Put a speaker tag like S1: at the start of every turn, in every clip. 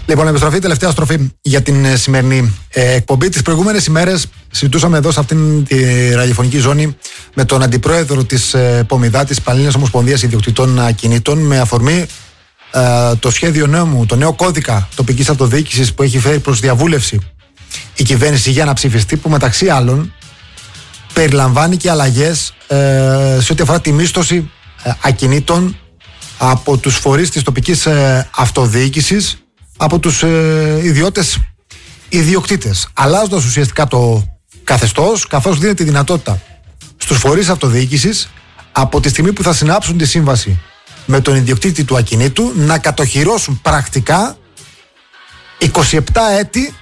S1: Λοιπόν, επιστροφή, τελευταία στροφή για την σημερινή εκπομπή. Τις προηγούμενες ημέρες συζητούσαμε εδώ σε αυτήν τη ραδιοφωνική ζώνη με τον αντιπρόεδρο της ΠΟΜΙΔΑ, της Πανελλήνιας Ομοσπονδίας Ιδιοκτητών Ακινήτων, με αφορμή το σχέδιο νόμου, το νέο κώδικα τοπικής αυτοδιοίκησης που έχει φέρει προς διαβούλευση η κυβέρνηση για να ψηφιστεί, που μεταξύ άλλων περιλαμβάνει και αλλαγές σε ό,τι αφορά τη μίσθωση ακινήτων από τους φορείς της τοπικής αυτοδιοίκησης, από τους ιδιώτες ιδιοκτήτες, αλλάζοντας ουσιαστικά το καθεστώς, καθώς δίνει τη δυνατότητα στους φορείς αυτοδιοίκησης από τη στιγμή που θα συνάψουν τη σύμβαση με τον ιδιοκτήτη του ακινήτου να κατοχυρώσουν πρακτικά 27 έτη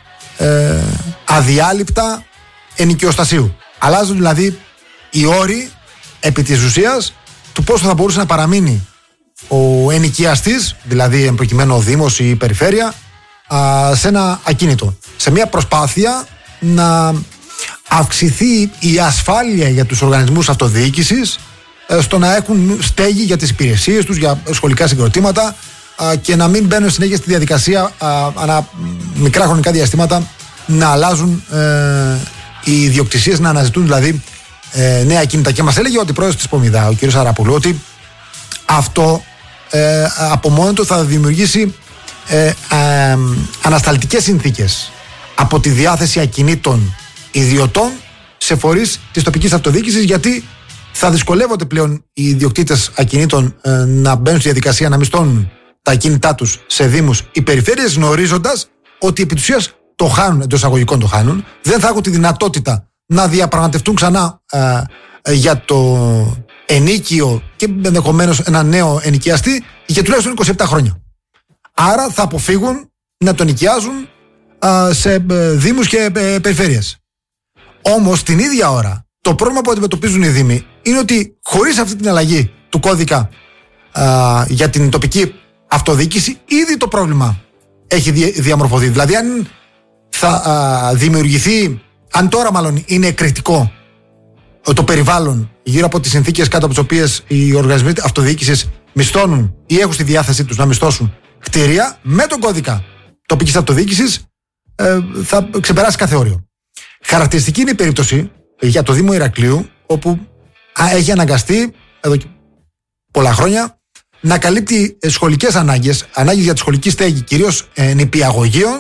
S1: αδιάλειπτα ενοικιοστασίου. Αλλάζουν δηλαδή οι όροι επί της ουσίας του πώς θα μπορούσε να παραμείνει ο ενοικιαστής, δηλαδή εν προκειμένου ο Δήμος ή η Περιφέρεια, σε ένα ακίνητο. Σε μια προσπάθεια να αυξηθεί η ασφάλεια για τους οργανισμούς αυτοδιοίκησης, στο να έχουν στέγη για τις υπηρεσίες τους, για σχολικά συγκροτήματα, και να μην μπαίνουν συνέχεια στη διαδικασία ανά μικρά χρονικά διαστήματα να αλλάζουν οι ιδιοκτησίες, να αναζητούν δηλαδή νέα ακίνητα. Και μας έλεγε ο αντιπρόεδρος της ΠΟΜΙΔΑ, ο κ. Αραπούλου, ότι αυτό από μόνο του θα δημιουργήσει ανασταλτικές συνθήκες από τη διάθεση ακινήτων ιδιωτών σε φορείς της τοπικής αυτοδιοίκησης, γιατί θα δυσκολεύονται πλέον οι ιδιοκτήτες ακινήτων να μπαίνουν στη διαδικασία να μισθώνουν τα ακίνητά τους σε δήμους ή περιφέρειες, γνωρίζοντας ότι επί της ουσίας το χάνουν, εντός εισαγωγικών το χάνουν, δεν θα έχουν τη δυνατότητα να διαπραγματευτούν ξανά για το ενίκιο και ενδεχομένως ένα νέο ενοικιαστή για τουλάχιστον 27 χρόνια. Άρα θα αποφύγουν να τον νοικιάζουν σε δήμους και περιφέρειες. Όμως την ίδια ώρα το πρόβλημα που αντιμετωπίζουν οι δήμοι είναι ότι χωρίς αυτή την αλλαγή του κώδικα για την τοπική αυτοδιοίκηση, ήδη το πρόβλημα έχει διαμορφωθεί. Δηλαδή αν θα δημιουργηθεί, αν τώρα μάλλον είναι εκρηκτικό το περιβάλλον γύρω από τις συνθήκες κάτω από τις οποίες οι οργανισμοί αυτοδιοίκησης μισθώνουν ή έχουν στη διάθεσή τους να μισθώσουν κτίρια, με τον κώδικα τοπικής αυτοδιοίκησης θα ξεπεράσει κάθε όριο. Χαρακτηριστική είναι η περίπτωση για το Δήμο Ηρακλείου, όπου έχει αναγκαστεί εδώ και πολλά χρόνια να καλύπτει σχολικές ανάγκες για τη σχολική στέγη, κυρίως νηπιαγωγείων,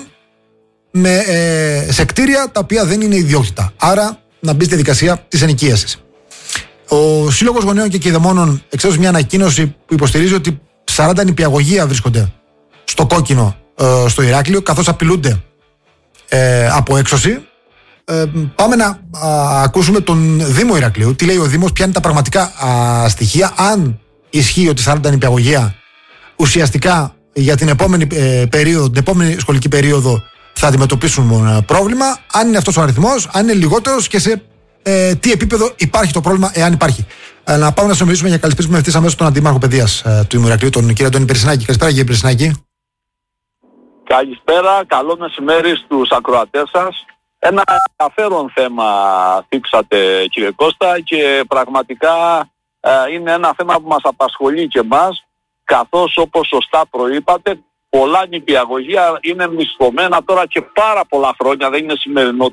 S1: σε κτίρια τα οποία δεν είναι ιδιόκτητα. Άρα να μπει στη διαδικασία της ενοικίασης. Ο Σύλλογος Γονέων και Κηδεμόνων εξέδωσε μια ανακοίνωση που υποστηρίζει ότι 40 νηπιαγωγεία βρίσκονται στο κόκκινο στο Ηράκλειο, καθώς απειλούνται από έξωση. Πάμε να ακούσουμε τον Δήμο Ηρακλείου. Τι λέει ο Δήμος, ποια είναι τα πραγματικά στοιχεία, αν ισχύει ότι 40 νηπιαγωγεία ουσιαστικά για την επόμενη περίοδο, την επόμενη σχολική περίοδο θα αντιμετωπίσουν πρόβλημα, αν είναι αυτός ο αριθμός, αν είναι λιγότερος και σε τι επίπεδο υπάρχει το πρόβλημα, εάν υπάρχει. Να πάμε να συνομιλήσουμε για να καλησπίσουμε ευθύς αμέσως τον Αντιμάρχο Παιδείας του Δήμου Ηρακλείου, τον κύριο Αντώνη Περσινάκη. Καλησπέρα, κύριε Περσινάκη.
S2: Καλησπέρα, καλό μεσημέρι στους ακροατές σας. Ένα ενδιαφέρον θέμα θίξατε, κύριε Κώστα, και πραγματικά είναι ένα θέμα που μας απασχολεί και εμάς, καθώς όπως σωστά προείπατε, πολλά νηπιαγωγεία είναι μισθωμένα τώρα και πάρα πολλά χρόνια, δεν είναι σημερινό